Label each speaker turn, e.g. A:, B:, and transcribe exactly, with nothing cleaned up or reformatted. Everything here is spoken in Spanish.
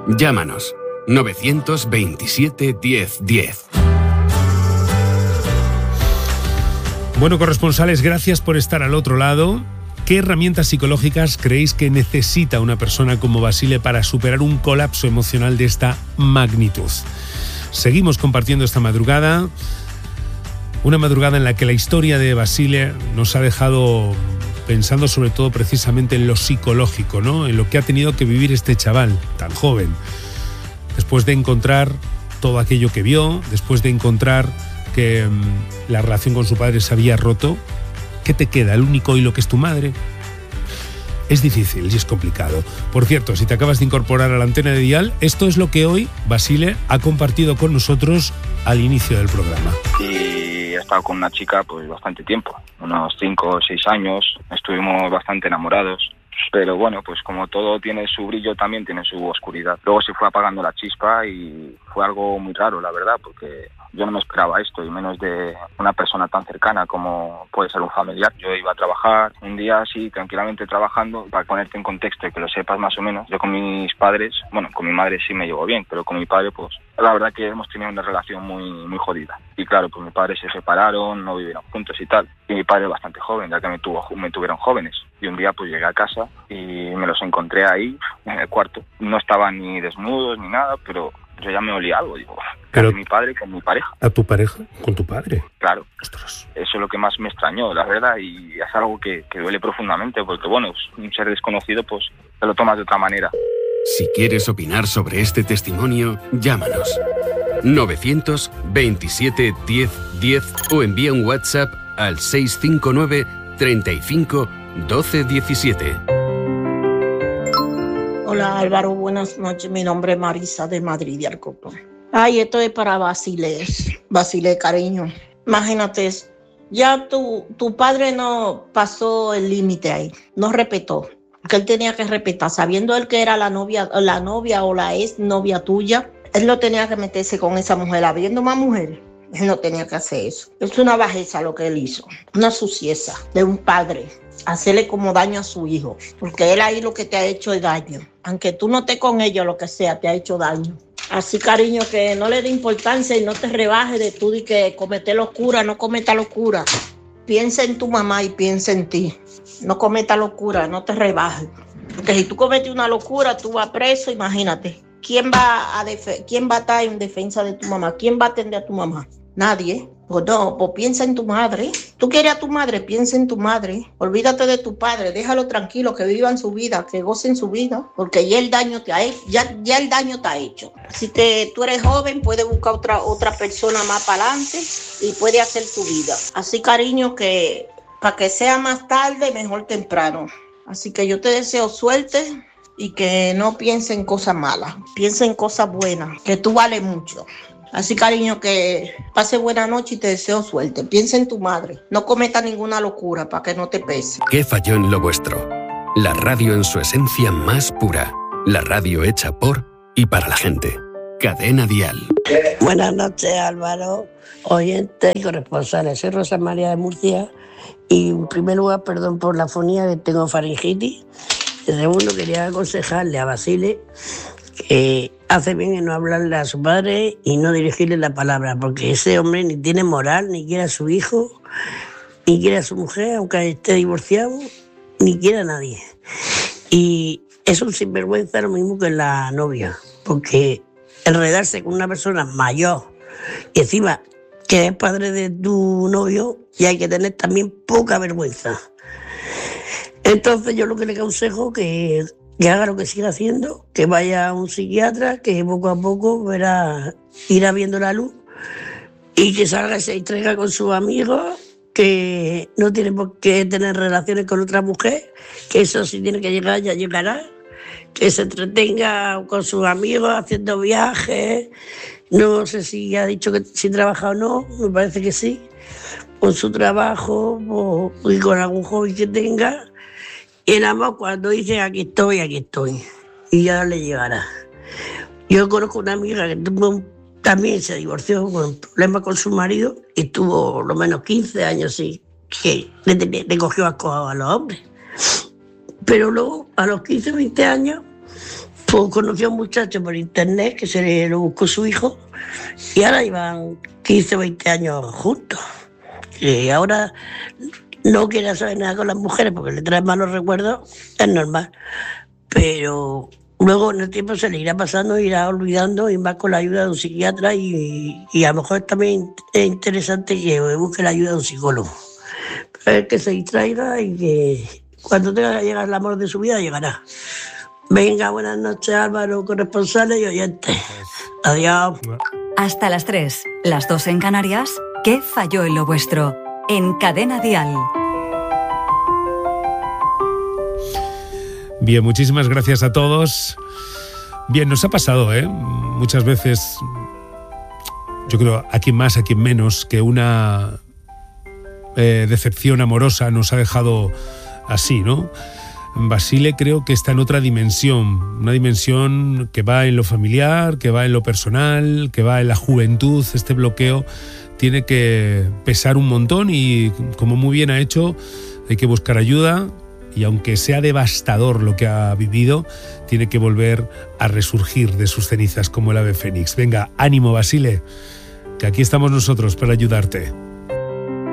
A: Llámanos novecientos veintisiete diez diez.
B: Bueno, corresponsales, gracias por estar al otro lado. ¿Qué herramientas psicológicas creéis que necesita una persona como Basile para superar un colapso emocional de esta magnitud? Seguimos compartiendo esta madrugada, una madrugada en la que la historia de Basile nos ha dejado pensando sobre todo precisamente en lo psicológico, ¿no? En lo que ha tenido que vivir este chaval tan joven, después de encontrar todo aquello que vio, después de encontrar que um, la relación con su padre se había roto. ¿Qué te queda? ¿El único hilo que es tu madre? Es difícil y es complicado. Por cierto, si te acabas de incorporar a la antena de Dial, esto es lo que hoy Basile ha compartido con nosotros al inicio del programa.
C: Y he estado con una chica pues bastante tiempo, unos cinco o seis años, estuvimos bastante enamorados. Pero bueno, pues como todo tiene su brillo, también tiene su oscuridad. Luego se fue apagando la chispa y fue algo muy raro, la verdad, porque yo no me esperaba esto, y menos de una persona tan cercana como puede ser un familiar. Yo iba a trabajar un día así, tranquilamente trabajando, para ponerte en contexto y que lo sepas más o menos. Yo con mis padres, bueno, con mi madre sí me llevo bien, pero con mi padre, pues la verdad que hemos tenido una relación muy muy jodida. Y claro, pues mis padres se separaron, no vivieron juntos y tal. Y mi padre bastante joven, ya que me, tuvo, me tuvieron jóvenes. Y un día pues llegué a casa y me los encontré ahí, en el cuarto. No estaban ni desnudos ni nada, pero yo ya me olía algo, digo,
B: pero
C: mi padre con mi pareja.
B: ¿A tu pareja? ¿Con tu padre?
C: Claro.
B: Ostras.
C: Eso es lo que más me extrañó, la verdad, y es algo que, que duele profundamente, porque bueno, un ser desconocido, pues te lo tomas de otra manera.
A: Si quieres opinar sobre este testimonio, llámanos novecientos veintisiete diez diez o envía un WhatsApp al seis cinco nueve treinta y cinco doce diecisiete.
D: Hola Álvaro, buenas noches. Mi nombre es Marisa de Madrid de Alcopo. Ay, esto es para Basile, Basile, cariño. Imagínate, ya tu, tu padre no pasó el límite ahí, no respetó, que él tenía que respetar, sabiendo él que era la novia, la novia o la ex novia tuya, él no tenía que meterse con esa mujer, habiendo más mujeres. Él no tenía que hacer eso. Es una bajeza lo que él hizo, una suciedad de un padre, hacerle como daño a su hijo, porque él ahí lo que te ha hecho es daño. Aunque tú no estés con ellos, lo que sea, te ha hecho daño. Así, cariño, que no le dé importancia y no te rebajes de tú de que comete locura, no cometa locura. Piensa en tu mamá y piensa en ti. No cometa locura, no te rebajes. Porque si tú cometes una locura, tú vas preso, imagínate. ¿Quién va a, def- ¿Quién va a estar en defensa de tu mamá? ¿Quién va a atender a tu mamá? Nadie. Pues no, pues piensa en tu madre. Tú quieres a tu madre, piensa en tu madre. Olvídate de tu padre, déjalo tranquilo, que vivan su vida, que gocen su vida, porque ya el daño te ha hecho, ya, ya el daño te ha hecho. Si te, tú eres joven, puedes buscar otra, otra persona más para adelante y puedes hacer tu vida. Así, cariño, que para que sea más tarde, mejor temprano. Así que yo te deseo suerte y que no piense en cosas malas, piensa en cosas buenas, que tú vales mucho. Así, cariño, que pase buena noche y te deseo suerte. Piensa en tu madre. No cometa ninguna locura para que no te pese.
A: ¿Qué falló en lo vuestro? La radio en su esencia más pura. La radio hecha por y para la gente. Cadena Dial.
E: Buenas noches, Álvaro, oyente y corresponsales. Soy Rosa María de Murcia y en primer lugar, perdón por la fonía, que tengo faringitis. En segundo, quería aconsejarle a Basile que hace bien en no hablarle a su padre y no dirigirle la palabra, porque ese hombre ni tiene moral, ni quiere a su hijo, ni quiere a su mujer, aunque esté divorciado, ni quiere a nadie. Y es un sinvergüenza lo mismo que la novia, porque enredarse con una persona mayor y encima que es padre de tu novio, y hay que tener también poca vergüenza. Entonces yo lo que le aconsejo que que haga lo que siga haciendo, que vaya a un psiquiatra, que poco a poco verá, irá viendo la luz y que salga y se entrega con sus amigos, que no tiene por qué tener relaciones con otra mujer, que eso si tiene que llegar ya llegará, que se entretenga con sus amigos haciendo viajes, no sé si ha dicho que si trabaja o no, me parece que sí, con su trabajo o, y con algún hobby que tenga. Y nada más cuando dice aquí estoy, aquí estoy. Y ya le llegará. Yo conozco una amiga que tuvo, también se divorció con problemas con su marido y tuvo lo menos quince años, sí, que le, le, le cogió asco a los hombres. Pero luego, a los quince, veinte años, Pues conoció a un muchacho por internet que se lo buscó su hijo y ahora llevan quince o veinte años juntos. Y ahora no quiere saber nada con las mujeres porque le trae malos recuerdos, es normal. Pero luego en el tiempo se le irá pasando, irá olvidando y más con la ayuda de un psiquiatra y, y a lo mejor también es interesante que busque la ayuda de un psicólogo. Pero es que se distraiga y que cuando tenga que llegar el amor de su vida llegará. Venga, buenas noches Álvaro, corresponsales y oyentes. Adiós.
F: Hasta las tres, las dos en Canarias. ¿Qué falló en lo vuestro? En Cadena Dial.
B: Bien, muchísimas gracias a todos. Bien, nos ha pasado, ¿eh? Muchas veces, yo creo, a quien más, a quien menos, que una eh, decepción amorosa nos ha dejado así, ¿no? Basile creo que está en otra dimensión, una dimensión que va en lo familiar, que va en lo personal, que va en la juventud. Este bloqueo tiene que pesar un montón y, como muy bien ha hecho, hay que buscar ayuda y, aunque sea devastador lo que ha vivido, tiene que volver a resurgir de sus cenizas como el ave fénix. Venga, ánimo Basile, que aquí estamos nosotros para ayudarte.